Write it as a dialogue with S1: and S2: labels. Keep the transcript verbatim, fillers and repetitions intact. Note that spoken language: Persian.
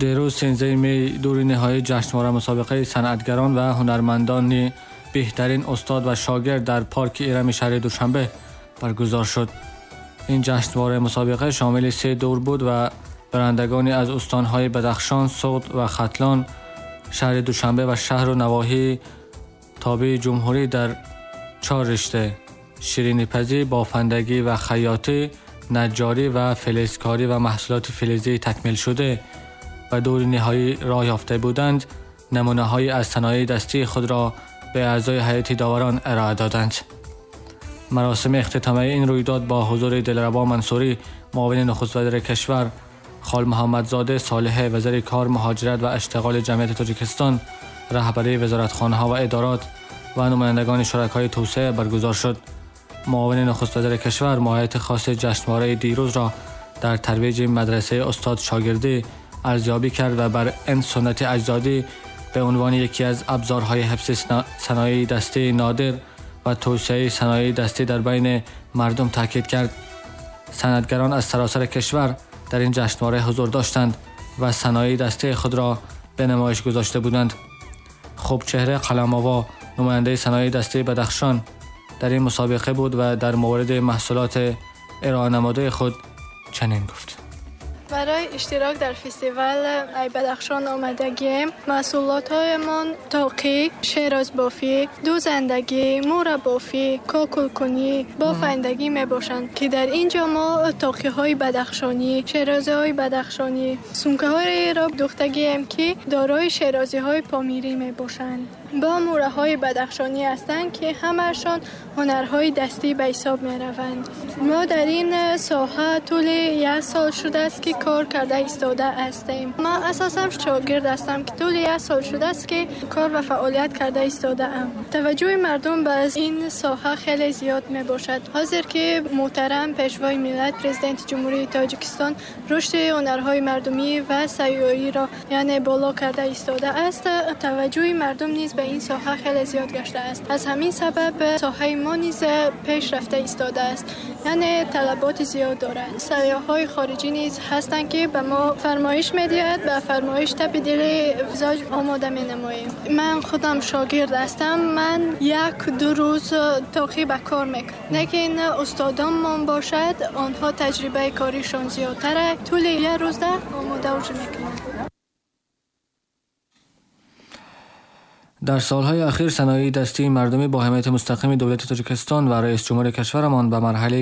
S1: دیروز سیزده می دور نهایی جشنواره مسابقه صنعتگران و هنرمندان بهترین استاد و شاگرد در پارک ایرم شهر دوشنبه برگزار شد. این جشنواره مسابقه شامل سه دور بود و برندگانی از استانهای بدخشان، سغد و ختلان، شهر دوشنبه و شهر و نواحی تابع جمهوری در چهار رشته: شیرینی‌پزی، بافندگی و خیاطی، نجاری و فلزکاری و محصولات فلزی تکمیل شده و دور نهایی راه یافته بودند. نمونه‌هایی از صنایع دستی خود را به اعضای هیئت داوران ارائه دادند. مراسم اختتامیه این رویداد با حضور دلربا منصوری، معاون نخست وزیر کشور، خال محمدزاده صالح وزیر کار، مهاجرت و اشتغال جمعیت تاجیکستان، رهبری وزارتخانه‌ها و ادارات و نمایندگان شرکای توسعه برگزار شد. معاون نخست وزیر کشور ماهیت خاص جشنواره دیروز را در ترویج مدرسه استاد شاگردی ارزیابی کرد و بر این سنت اجدادی به عنوان یکی از ابزارهای حفظ صنایع دستی نادر و توسعه صنایع دستی در بین مردم تاکید کرد. صنعتگران از سراسر کشور در این جشنواره حضور داشتند و صنایع دستی خود را به نمایش گذاشته بودند. خوبچهره قلم‌آوا، نماینده صنایع دستی بدخشان، در این مسابقه بود و در مورد محصولات ارائه نموده خود چنین گفت:
S2: برای اشتراک در فستیوال ای بدخشان آمدگیم. محصولات‌هایمان تاقی، شیراز بافی، دوزندگی، مور بافی، کاکل کنی، بافندگی می باشند که در اینجا ما تاقی‌های بدخشانی، شیرازی‌های بدخشانی، سمکه‌های را دوختگیم که دارای شیرازی‌های پامیری می باشند. با موره‌های بدخشانی هستند که همه‌شان هنرهای دستی به حساب می روند. ما در این ساحه طول یک سال شده است که کار کرده ایستاده هستیم. ما اساساً شاگرد هستم که طول یک سال شده است که کار و فعالیت کرده ایستاده ام. توجه مردم به این ساحه خیلی زیاد می باشد. حاضر که محترم پیشوای ملت پرزیدنت جمهوری تاجیکستان رشد هنرهای مردمی و سیاحی را یعنی بالا کرده ایستاده است. توجه مردم نیز به این ساحه خیلی زیاد گشته است. از همین سبب ساحه ما نیز پیش رفته ایستاده است، یعنی طلبات زیاد دارند. سیاح‌های خارجی نیز هستند که به ما فرمایش می‌دهند، به فرمایش تبدیل ویزاج آماده می‌نماییم. من خودم شاگرد هستم. من یک دو روز تاقی به کار میکنم، لیکن استادان باشد آنها تجربه کاریشان زیادتره، طول یک روز ده آماده میکنند.
S1: در سالهای اخیر صنایع دستی مردمی با حمایت مستقیم دولت تاجیکستان و رئیس جمهور کشورمان به مرحله